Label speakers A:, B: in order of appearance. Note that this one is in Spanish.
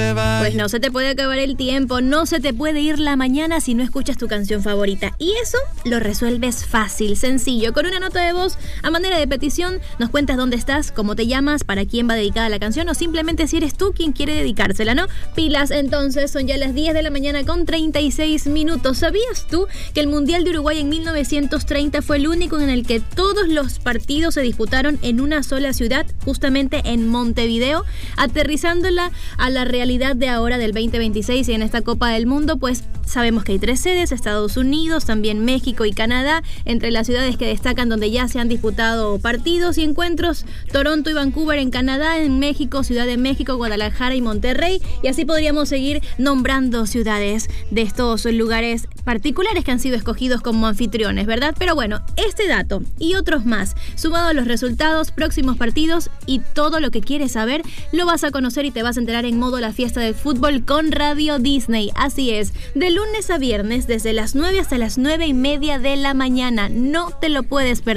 A: te vayas.
B: Pues no se te puede acabar el tiempo, no se te puede ir la mañana si no escuchas tu canción favorita. Y eso lo resuelves fácil, sencillo. Con una nota de voz a manera de petición, nos cuentas dónde estás, cómo te llamas, para quién va dedicada la canción o simplemente si eres tú quien quiere dedicársela, ¿no? Pilas, entonces, son ya las 10 de la mañana con 36 minutos. ¿Sabías tú que el Mundial de Uruguay en 1930 fue el único en el que todos los partidos se disputaron en una sola ciudad, justamente en Montevideo, aterrizándola a la realidad de ahora del 2026 y en esta Copa del Mundo? Pues sabemos que hay 3 sedes, Estados Unidos, también México y Canadá, entre las ciudades que destacan donde ya se han disputado partidos y encuentros: Toronto y Vancouver en Canadá, en México, Ciudad de México, Guadalajara y Monterrey, y así podríamos seguir nombrando ciudades de estos lugares particulares que han sido escogidos como anfitriones, ¿verdad? Pero bueno, este dato y otros más, sumado a los resultados, próximos partidos y todo lo que quieres saber, lo vas a conocer y te vas a enterar en modo La Fiesta del Fútbol con Radio Disney. Así es, de lunes a viernes desde las 9 hasta las 9:30 de la mañana. No te lo puedes perder.